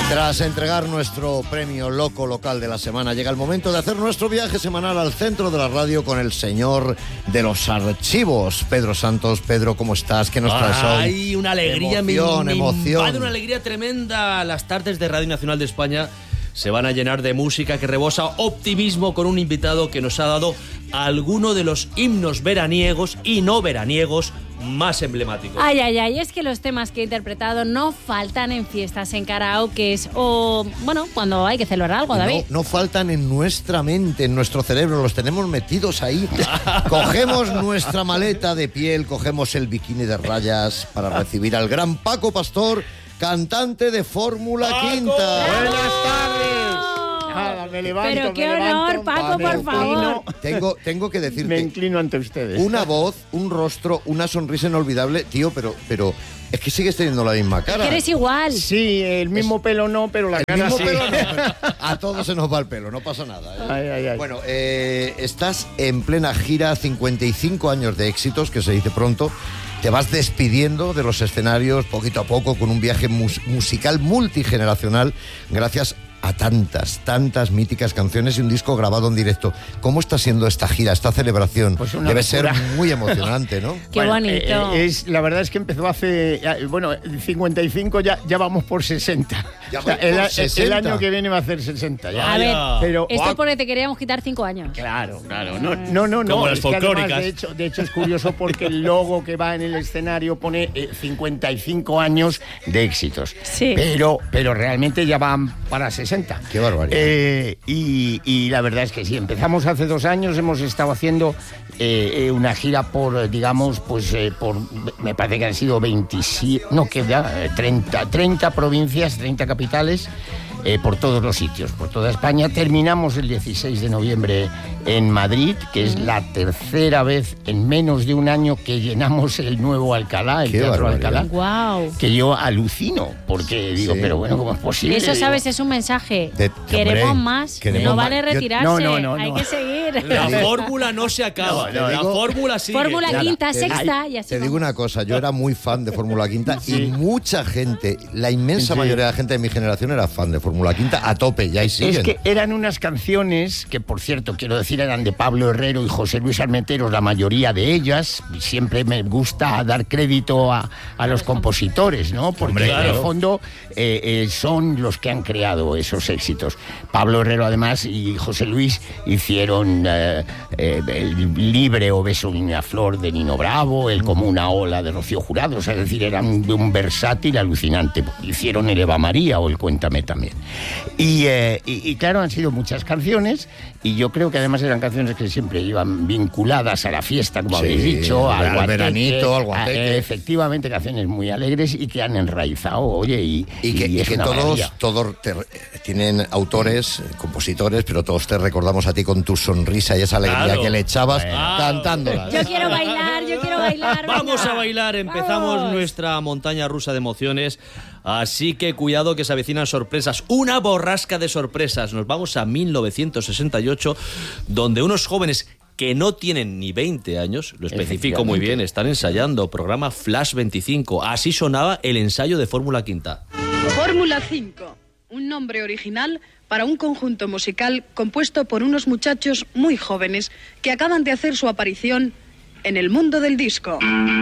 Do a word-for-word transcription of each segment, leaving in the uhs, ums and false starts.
Tras entregar nuestro premio Loco Local de la semana, llega el momento de hacer nuestro viaje semanal al centro de la radio con el señor de los archivos, Pedro Santos. Pedro, ¿cómo estás? ¿Qué nos traes hoy? Ay, una alegría, emoción, me, me emoción. invade una alegría tremenda. Las tardes de Radio Nacional de España se van a llenar de música que rebosa optimismo con un invitado que nos ha dado alguno de los himnos veraniegos y no veraniegos más emblemáticos. Ay, ay, ay, es que los temas que he interpretado no faltan en fiestas, en karaokes o, bueno, cuando hay que celebrar algo, David. No, no faltan en nuestra mente, en nuestro cerebro, los tenemos metidos ahí. Cogemos nuestra maleta de piel, cogemos el bikini de rayas para recibir al gran Paco Pastor, cantante de Fórmula Quinta. Buenas tardes. Nada, me levanto, Pero qué me levanto, honor, Paco, me por favor. inclino, Tengo, tengo que decirte, me inclino ante ustedes. una voz, un rostro, una sonrisa inolvidable, tío, pero, pero es que sigues teniendo la misma cara. Que eres igual. Sí, el mismo pelo no, pero la El cara mismo sí. pelo no, pero a todos se nos va el pelo, no pasa nada, ¿eh? Ay, ay, ay. Bueno, eh, estás en plena gira, cincuenta y cinco años de éxitos, que se dice pronto. Te vas despidiendo de los escenarios poquito a poco con un viaje mus- musical multigeneracional gracias a tantas, tantas míticas canciones y un disco grabado en directo. ¿Cómo está siendo esta gira, esta celebración? Pues una Debe locura. ser muy emocionante, ¿no? Qué Bueno, bonito. eh, es, la verdad es que empezó hace, eh, bueno, cincuenta y cinco, ya, ya vamos por sesenta. Ya O sea, vais el, por el- sesenta. el año que viene va a ser sesenta ya. A ver, pero, esto porque te queríamos quitar cinco años. Claro, claro. No, no, no. no Como las es que además, folclóricas. de, hecho, de hecho, es curioso porque el logo que va en el escenario pone eh, cincuenta y cinco años de éxitos. Sí. Pero, pero realmente ya van para sesenta. Qué barbaridad. Eh, y, y la verdad es que sí, empezamos hace dos años, hemos estado haciendo eh, eh, una gira por, eh, digamos, pues eh, por, me parece que han sido veintisiete, no, que ya, eh, treinta, treinta provincias, treinta capitales. Eh, por todos los sitios, por toda España. Terminamos el dieciséis de noviembre en Madrid, que es la tercera vez en menos de un año que llenamos el nuevo Alcalá, el Qué Teatro barbaridad. Alcalá. Wow. Que yo alucino, porque digo, Sí. pero bueno, ¿cómo es posible? Eso, Digo, sabes, es un mensaje. De- Queremos hombre, más. queremos no más. vale Yo- retirarse. no, no, no, Hay no. que seguir. La fórmula no se acaba, No, no, la digo- fórmula sigue. Fórmula Nada, quinta, te- sexta y así. Te digo vamos. una cosa, yo era muy fan de Fórmula Quinta y Sí. mucha gente, la inmensa Sí. mayoría de la gente de mi generación era fan de Fórmula Quinta a tope, ya y siguen. Es que eran unas canciones que, por cierto, quiero decir, eran de Pablo Herrero y José Luis Armenteros, la mayoría de ellas. Siempre me gusta dar crédito a, a los compositores, ¿no? Porque Hombre, en claro. el fondo eh, eh, son los que han creado esos éxitos. Pablo Herrero, además, y José Luis hicieron eh, eh, el Libre o Beso Niña Flor de Nino Bravo, el Como una ola de Rocío Jurado, o sea, es decir, eran de un versátil alucinante. Hicieron el Eva María o el Cuéntame también. Y, eh, y, y claro, han sido muchas canciones y yo creo que además eran canciones que siempre iban vinculadas a la fiesta, como Sí, habéis dicho, al guateque, veranito, al a- guateque. efectivamente, canciones muy alegres y que han enraizado, oye, y, Y que, y es que una todos, maravilla. todos te- tienen autores, eh, compositores, pero todos te recordamos a ti con tu sonrisa y esa alegría Claro. que le echabas Bueno. cantándolas. Yo quiero bailar, yo quiero bailar. Vamos venga. a bailar, empezamos Vamos. nuestra montaña rusa de emociones, así que cuidado que se avecinan sorpresas, una borrasca de sorpresas. Nos vamos a mil novecientos sesenta y ocho, donde unos jóvenes que no tienen ni veinte años, lo especifico muy bien, están ensayando programa Flash veinticinco, así sonaba el ensayo de Fórmula Quinta. Fórmula cinco, un nombre original para un conjunto musical compuesto por unos muchachos muy jóvenes que acaban de hacer su aparición en el mundo del disco.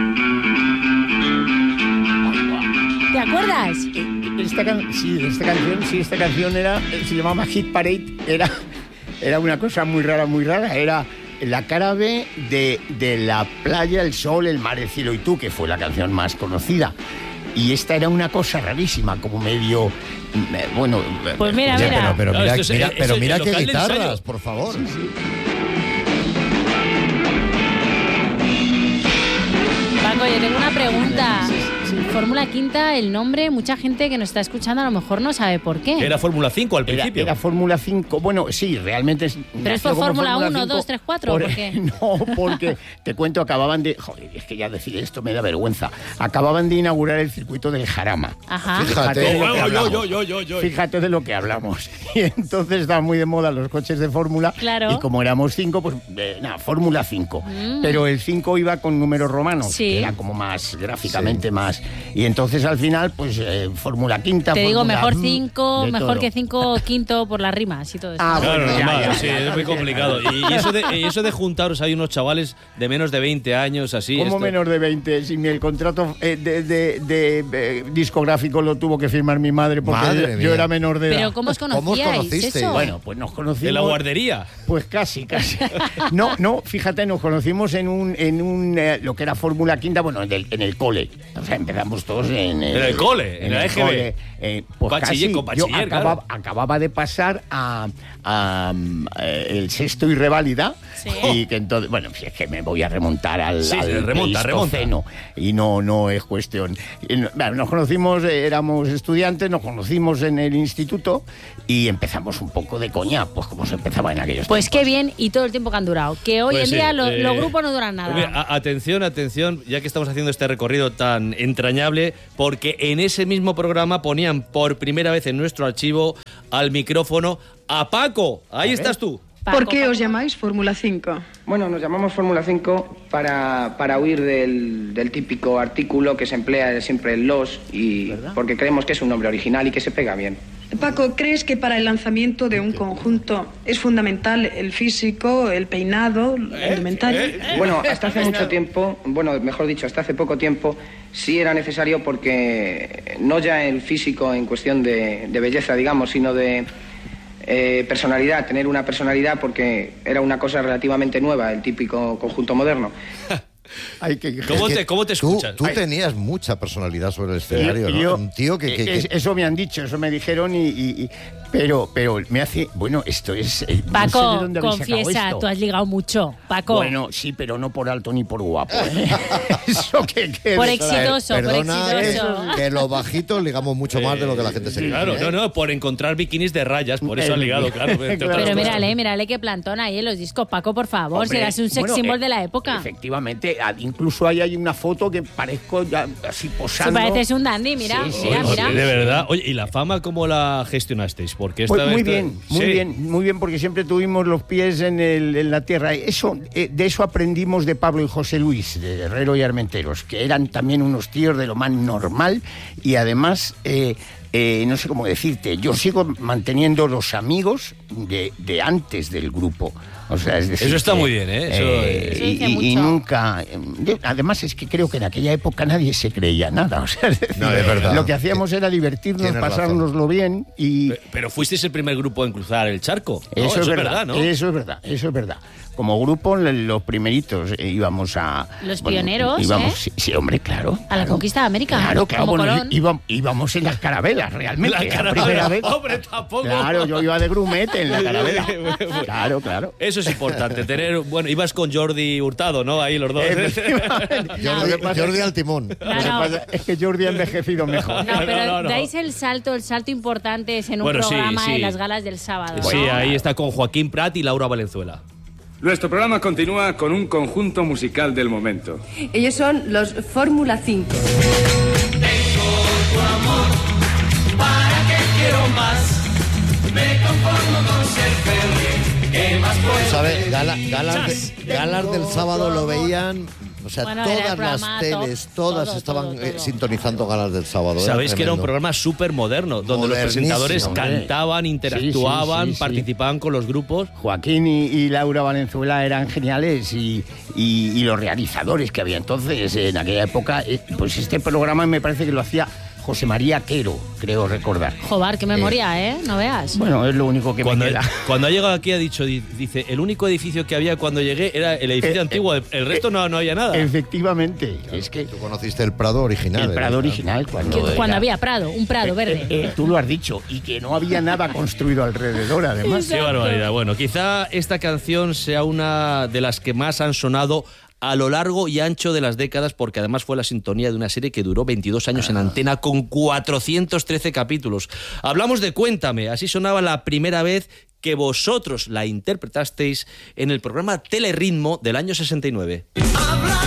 ¿Te acuerdas? Esta can- sí, esta canción, sí, esta canción era, se llamaba Hit Parade, era, era una cosa muy rara, muy rara, era la cara B de, de La playa, el sol, el mar, el cielo y tú, que fue la canción más conocida. Y esta era una cosa rarísima, como medio, eh, bueno... Pues mira, Oye, mira. pero, pero No, mira, esto es- mira, es pero el- mira el qué local de guitarras, ensayo. por favor. Paco, yo tengo una pregunta. Fórmula Quinta, el nombre, mucha gente que nos está escuchando a lo mejor no sabe por qué. Era Fórmula cinco al Era, principio. era Fórmula cinco, bueno, sí, realmente es... Pero es nació por como Fórmula uno, cinco dos, tres, cuatro, por- ¿por qué? No, porque te cuento, acababan de... Joder, es que ya decir esto me da vergüenza. Acababan de inaugurar el circuito del Jarama. Ajá. Fíjate. de lo que Oh, yo, hablamos. yo, yo, yo, yo. Fíjate de lo que hablamos. Y entonces estaban muy de moda los coches de Fórmula. Claro. Y como éramos cinco, pues eh, nada, Fórmula cinco. Pero el cinco iba con números romanos, Sí. que era como más gráficamente más, más. Y entonces al final, pues, eh, Fórmula Quinta... Te digo, Fórmula, mejor mm, cinco, de mejor todo. que cinco quinto por las rimas y todo eso. Ah, Claro, bueno, ya, normal, ya, sí, ya. es muy complicado. Y, y eso de, y eso de juntaros, hay unos chavales de menos de veinte años, así. ¿Cómo esto- menos de veinte? Si el contrato eh, de, de- de, eh, discográfico lo tuvo que firmar mi madre porque Madre yo, mía. yo era menor de edad. Pero ¿cómo os ¿Cómo os conocíais conocisteis? eso? Bueno, pues nos conocimos... ¿De la guardería? Pues casi, casi. No, no, fíjate, nos conocimos en un, en un eh, lo que era Fórmula Quinta, bueno, en el, en el cole. O sea, empezamos todos en el, En el cole, en la E G B. cole. Eh, pues Bachiller, casi, con bachiller, yo acababa, claro. acababa de pasar a, a, um, eh, el sexto y reválida. Sí. Y que entonces, bueno, si es que me voy a remontar al, Sí, al remonta, Pleistoceno, y no, no es cuestión. Y no- bueno, nos conocimos, eh, éramos estudiantes, nos conocimos en el instituto y empezamos un poco de coña, pues como se empezaba en aquellos Pues qué tiempos. bien, y todo el tiempo que han durado. Que hoy Pues en sí, día lo- eh, los grupos no duran nada. Hombre, a- atención, atención, ya que estamos haciendo este recorrido tan entrañable, porque en ese mismo programa ponían por primera vez en nuestro archivo al micrófono a Paco. Ahí estás tú. Paco, ¿Por qué Paco. os llamáis Fórmula cinco? Bueno, nos llamamos Fórmula cinco para, para huir del, del típico artículo que se emplea siempre en los y porque creemos que es un nombre original y que se pega bien. Paco, ¿crees que para el lanzamiento de un conjunto es fundamental el físico, el peinado, el indumentario? Bueno, hasta hace mucho tiempo, bueno, mejor dicho, hasta hace poco tiempo, sí era necesario porque no ya el físico en cuestión de, de belleza, digamos, sino de eh, personalidad, tener una personalidad porque era una cosa relativamente nueva, el típico conjunto moderno. Ay, que- ¿Cómo Es que te, cómo te tú- escuchas? Tú, Ay, tenías mucha personalidad sobre el escenario, Yo- ¿no? yo- Un tío que... que- que- es- eso me han dicho, eso me dijeron y... y- y- pero, pero me hace... Bueno, esto es... eh, no sé de Paco, dónde habéis sacado confiesa, esto. tú has ligado mucho. Paco, Bueno, sí, pero no por alto ni por guapo. ¿eh? Eso que quede por claro. exitoso, por Perdona, exitoso. que los bajitos ligamos mucho más de lo que la gente se cree. Claro, ¿eh? no, no, por encontrar bikinis de rayas, por eso han ligado, claro. entre otras Pero cosas. mírale, mírale qué plantón ahí en los discos. Paco, por favor, Hombre, serás un sex bueno, symbol eh, de la época. Efectivamente, ah, incluso ahí hay una foto que parezco ya así Se posando. pareces un dandy, mira, Sí, sí, mira, Oye, mira. de verdad. Oye, ¿y la fama cómo la gestionasteis? Porque esta Pues muy esta- bien, muy Sí. bien, muy bien, porque siempre tuvimos los pies en, el- en la tierra. Eso, eh, de eso aprendimos de Pablo y José Luis, de Herrero y Armenteros, que eran también unos tíos de lo más normal y además, eh, eh, no sé cómo decirte, yo sigo manteniendo los amigos de, de antes del grupo. O sea, es decir, Eso está que, muy bien, ¿eh? Eso eh, es- Eso y, dice y- y mucho. nunca... eh, de- además es que creo que en aquella época nadie se creía nada. O sea, es decir, No, es verdad. lo que hacíamos era divertirnos, Tienes razón. pasárnoslo bien y... Pe- Pero fuisteis el primer grupo en cruzar el charco. ¿no? Eso, es verdad, ¿no? eso es verdad, eso es verdad. Como grupo, le- los primeritos eh, íbamos a... Los pioneros, íbamos, ¿eh? sí, sí, hombre, claro. A la claro. conquista de América, Claro, claro, como bueno, Colón. íbamos, íbamos en las carabelas, realmente. La la carabela, primera vez. hombre, tampoco. Claro, yo iba de grumete en la carabela. Claro, claro. Eso es importante, tener... Bueno, ibas con Jordi Hurtado, ¿no? Ahí los dos. Efectivamente. Lo que Jordi, pasa- Jordi al timón. lo que No, no. pasa es que Jordi ha envejecido mejor. No, pero No, no, no. dais el salto, el salto importante es en un Bueno, sí, programa sí. en las galas del sábado. Sí, ¿no? ahí está con Joaquín Prat y Laura Valenzuela. Nuestro programa continúa con un conjunto musical del momento. Ellos son los Fórmula cinco. ¿Sabes? Gala- galas, de- galas del sábado lo veían... O sea, Bueno, era el todas las programa teles, top, todas todo, estaban todo, eh, todo. sintonizando galas del sábado. Sabéis que era un tremendo. programa súper moderno, donde los Modernísimo, presentadores hombre. cantaban, interactuaban, Sí, sí, sí, sí. participaban con los grupos. Joaquín y, y Laura Valenzuela eran geniales y, y- y los realizadores que había entonces en aquella época, eh, pues este programa me parece que lo hacía José María Quero, creo recordar. Joder, qué memoria, ¿eh? No veas. Bueno, es lo único que Cuando, me queda. cuando ha llegado aquí ha dicho, di- dice, el único edificio que había cuando llegué era el edificio Eh, antiguo, el, el resto no, no había nada. Efectivamente, es que Tú conociste el Prado original. el ¿eh? Prado original cuando, Que- cuando era- había Prado, un Prado verde. Eh, eh, tú lo has dicho, y que no había nada construido alrededor, además. Qué barbaridad. Bueno, quizá esta canción sea una de las que más han sonado a lo largo y ancho de las décadas, porque además fue la sintonía de una serie que duró veintidós años en antena con cuatrocientos trece capítulos. Hablamos de Cuéntame, así sonaba la primera vez que vosotros la interpretasteis en el programa Teleritmo del año sesenta y nueve.